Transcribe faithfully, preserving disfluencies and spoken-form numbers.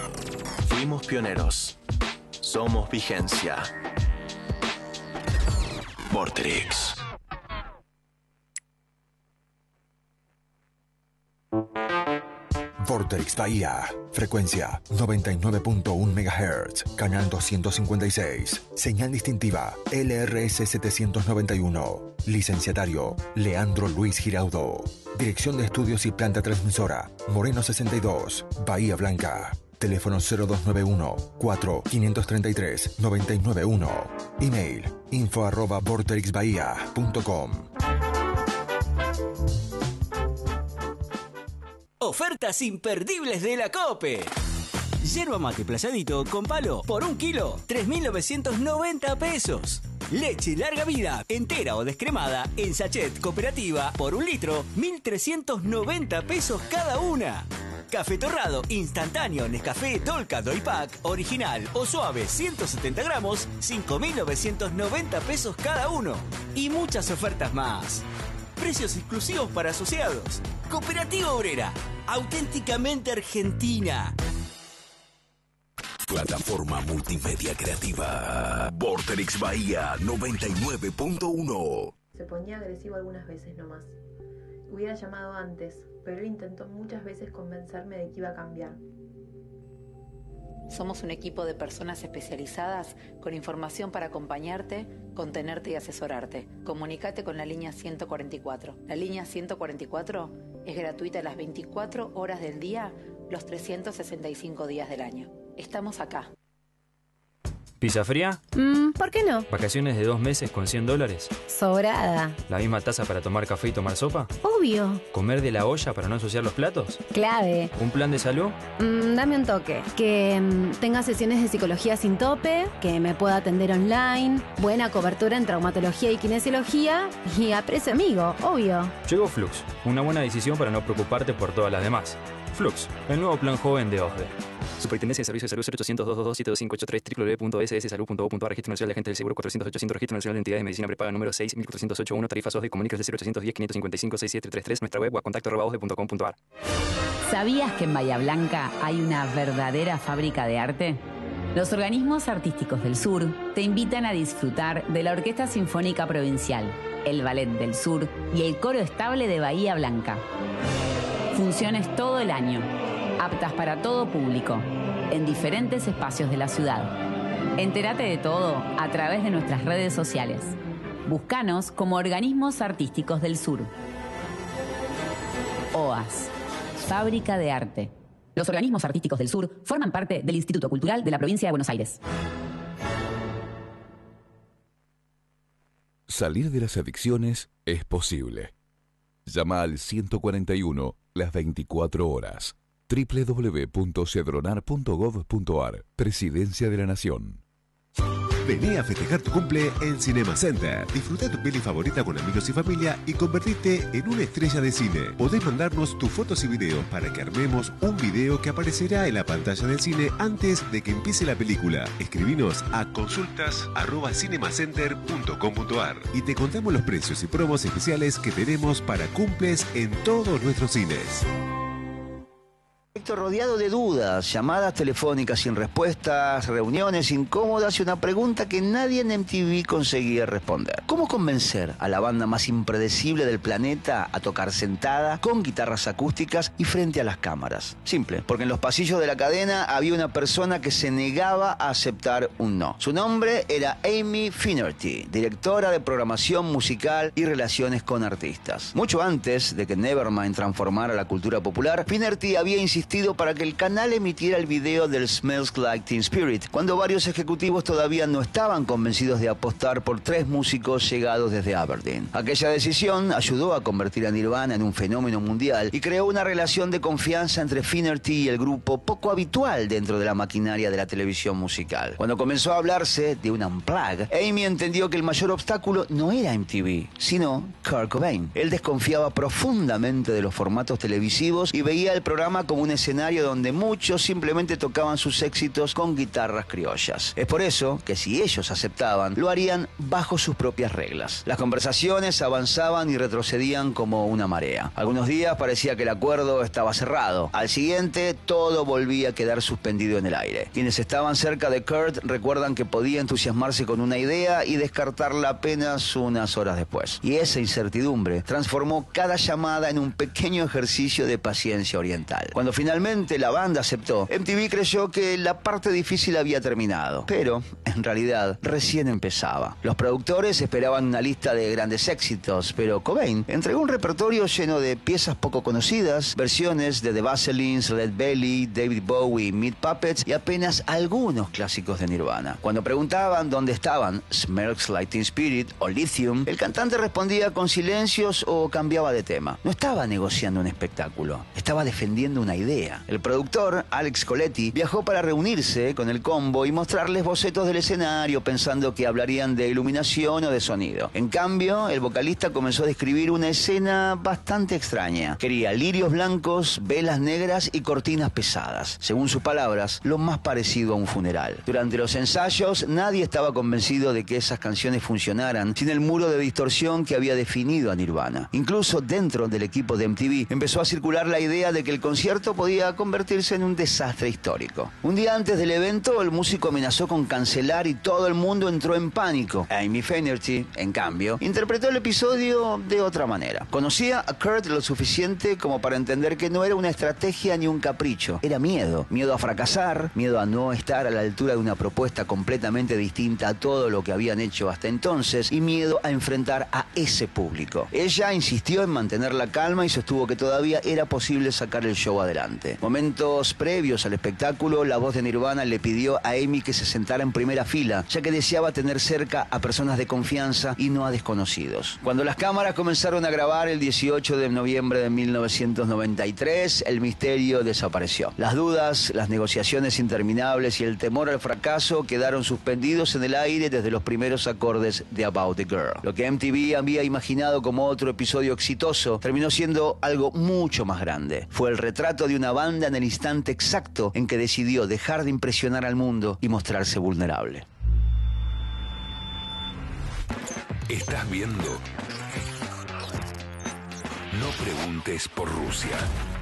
Fuimos pioneros. Somos vigencia. Vorterix. Vorterix Bahía. Frecuencia noventa y nueve punto uno megahertz. Canal doscientos cincuenta y seis. Señal distintiva L R S setecientos noventa y uno. Licenciatario Leandro Luis Giraudo. Dirección de Estudios y Planta Transmisora Moreno sesenta y dos. Bahía Blanca. Teléfono cero dos nueve uno, cuatro, cinco tres tres, nueve nueve uno. Email info arroba vorterixbahía punto com. Ofertas imperdibles de la COPE. Yerba mate playadito con palo por un kilo, tres mil novecientos noventa pesos. Leche larga vida, entera o descremada, en sachet cooperativa por un litro, mil trescientos noventa pesos cada una. Café torrado instantáneo Nescafé Dolca Doypack, original o suave ciento setenta gramos, cinco mil novecientos noventa pesos cada uno. Y muchas ofertas más. Precios exclusivos para asociados. Cooperativa Obrera, auténticamente argentina. Plataforma multimedia creativa. Vorterix Bahía noventa y nueve punto uno. Se ponía agresivo algunas veces nomás. Hubiera llamado antes, pero él intentó muchas veces convencerme de que iba a cambiar. Somos un equipo de personas especializadas con información para acompañarte, contenerte y asesorarte. Comunícate con la línea ciento cuarenta y cuatro. La línea ciento cuarenta y cuatro es gratuita las veinticuatro horas del día, los trescientos sesenta y cinco días del año. Estamos acá. ¿Pizza fría? Mm, ¿por qué no? ¿Vacaciones de dos meses con cien dólares? Sobrada. ¿La misma taza para tomar café y tomar sopa? Obvio. ¿Comer de la olla para no ensuciar los platos? Clave. ¿Un plan de salud? Mm, dame un toque. Que mm, tenga sesiones de psicología sin tope, que me pueda atender online, buena cobertura en traumatología y kinesiología y a precio amigo, obvio. Llegó Flux, una buena decisión para no preocuparte por todas las demás. Flux, el nuevo plan joven de OSDE. Superintendencia de Servicios de Salud cero ochocientos, doscientos veintidós, siete dos cinco ocho tres, w w w punto s s salud punto gov punto a r. Registro Nacional de Agentes del Seguro cuatrocientos ochocientos. Registro Nacional de Entidades de Medicina Prepaga número seis mil cuatrocientos ochenta y uno. Tarifas OSDE. Comuníquese de cero ochocientos diez, quinientos cincuenta y cinco, sesenta y siete treinta y tres. Nuestra web o a contacto arroba osde punto com punto a r. ¿Sabías que en Bahía Blanca hay una verdadera fábrica de arte? Los organismos artísticos del sur te invitan a disfrutar de la Orquesta Sinfónica Provincial, el Ballet del Sur y el Coro Estable de Bahía Blanca. Funciones todo el año, aptas para todo público, en diferentes espacios de la ciudad. Entérate de todo a través de nuestras redes sociales. Búscanos como Organismos Artísticos del Sur. O A S, Fábrica de Arte. Los organismos artísticos del sur forman parte del Instituto Cultural de la Provincia de Buenos Aires. Salir de las adicciones es posible. Llama al ciento cuarenta y uno las veinticuatro horas. doble u doble u doble u punto cedronar punto gov punto a r. Presidencia de la Nación. Vení a festejar tu cumple en Cinema Center. Disfruta tu peli favorita con amigos y familia y convertirte en una estrella de cine. Podés mandarnos tus fotos y videos para que armemos un video que aparecerá en la pantalla del cine antes de que empiece la película. Escribinos a consultas arroba cinemacenter punto com punto a r y te contamos los precios y promos especiales que tenemos para cumples en todos nuestros cines. Rodeado de dudas, llamadas telefónicas sin respuestas, reuniones incómodas y una pregunta que nadie en M T V conseguía responder. ¿Cómo convencer a la banda más impredecible del planeta a tocar sentada, con guitarras acústicas y frente a las cámaras? Simple, porque en los pasillos de la cadena había una persona que se negaba a aceptar un no. Su nombre era Amy Finnerty, directora de programación musical y relaciones con artistas. Mucho antes de que Nevermind transformara la cultura popular, Finnerty había insistido para que el canal emitiera el video del Smells Like Teen Spirit, cuando varios ejecutivos todavía no estaban convencidos de apostar por tres músicos llegados desde Aberdeen. Aquella decisión ayudó a convertir a Nirvana en un fenómeno mundial y creó una relación de confianza entre Finnerty y el grupo poco habitual dentro de la maquinaria de la televisión musical. Cuando comenzó a hablarse de un unplug, Amy entendió que el mayor obstáculo no era M T V, sino Kurt Cobain. Él desconfiaba profundamente de los formatos televisivos y veía el programa como un escenario donde muchos simplemente tocaban sus éxitos con guitarras criollas. Es por eso que si ellos aceptaban, lo harían bajo sus propias reglas. Las conversaciones avanzaban y retrocedían como una marea. Algunos días parecía que el acuerdo estaba cerrado. Al siguiente, todo volvía a quedar suspendido en el aire. Quienes estaban cerca de Kurt recuerdan que podía entusiasmarse con una idea y descartarla apenas unas horas después. Y esa incertidumbre transformó cada llamada en un pequeño ejercicio de paciencia oriental. Cuando finalmente la banda aceptó, M T V creyó que la parte difícil había terminado, pero en realidad recién empezaba. Los productores esperaban una lista de grandes éxitos, pero Cobain entregó un repertorio lleno de piezas poco conocidas, versiones de The Vaselines, Led Belly, David Bowie, Meat Puppets y apenas algunos clásicos de Nirvana. Cuando preguntaban dónde estaban Smells Like Teen Spirit o Lithium, el cantante respondía con silencios o cambiaba de tema. No estaba negociando un espectáculo, estaba defendiendo una idea. El productor, Alex Coletti, viajó para reunirse con el combo y mostrarles bocetos del escenario pensando que hablarían de iluminación o de sonido. En cambio, el vocalista comenzó a describir una escena bastante extraña. Quería lirios blancos, velas negras y cortinas pesadas. Según sus palabras, lo más parecido a un funeral. Durante los ensayos, nadie estaba convencido de que esas canciones funcionaran sin el muro de distorsión que había definido a Nirvana. Incluso dentro del equipo de M T V empezó a circular la idea de que el concierto podía convertirse en un desastre histórico. Un día antes del evento, el músico amenazó con cancelar y todo el mundo entró en pánico. Amy Fanerty, en cambio, interpretó el episodio de otra manera. Conocía a Kurt lo suficiente como para entender que no era una estrategia ni un capricho. Era miedo. Miedo a fracasar, miedo a no estar a la altura de una propuesta completamente distinta a todo lo que habían hecho hasta entonces y miedo a enfrentar a ese público. Ella insistió en mantener la calma y sostuvo que todavía era posible sacar el show adelante. Momentos previos al espectáculo, la voz de Nirvana le pidió a Amy que se sentara en primera fila, ya que deseaba tener cerca a personas de confianza y no a desconocidos. Cuando las cámaras comenzaron a grabar el dieciocho de noviembre de mil novecientos noventa y tres, el misterio desapareció. Las dudas, las negociaciones interminables y el temor al fracaso quedaron suspendidos en el aire desde los primeros acordes de About the Girl. Lo que M T V había imaginado como otro episodio exitoso terminó siendo algo mucho más grande. Fue el retrato de una banda en el instante exacto en que decidió dejar de impresionar al mundo y mostrarse vulnerable. Estás viendo No Preguntes por Rusia.